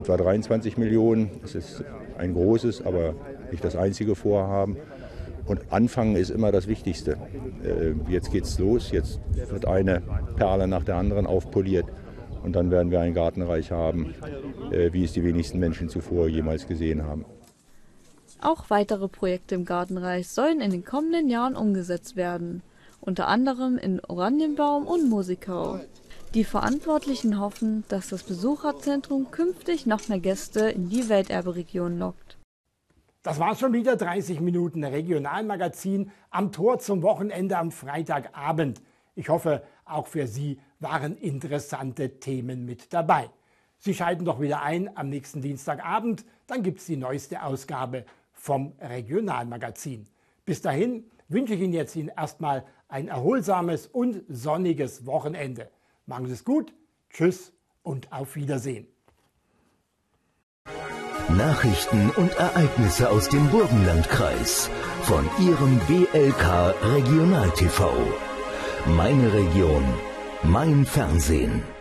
Etwa 23 Millionen, das ist ein großes, aber nicht das einzige Vorhaben. Und anfangen ist immer das Wichtigste. Jetzt geht's los, jetzt wird eine Perle nach der anderen aufpoliert. Und dann werden wir ein Gartenreich haben, wie es die wenigsten Menschen zuvor jemals gesehen haben. Auch weitere Projekte im Gartenreich sollen in den kommenden Jahren umgesetzt werden. Unter anderem in Oranienbaum und Musikau. Die Verantwortlichen hoffen, dass das Besucherzentrum künftig noch mehr Gäste in die Welterberegion lockt. Das war schon wieder 30 Minuten Regionalmagazin am Tor zum Wochenende am Freitagabend. Ich hoffe, auch für Sie waren interessante Themen mit dabei. Sie schalten doch wieder ein am nächsten Dienstagabend, dann gibt es die neueste Ausgabe vom Regionalmagazin. Bis dahin wünsche ich Ihnen jetzt erstmal ein erholsames und sonniges Wochenende. Machen Sie es gut, tschüss und auf Wiedersehen. Nachrichten und Ereignisse aus dem Burgenlandkreis von Ihrem BLK Regional TV. Meine Region, mein Fernsehen.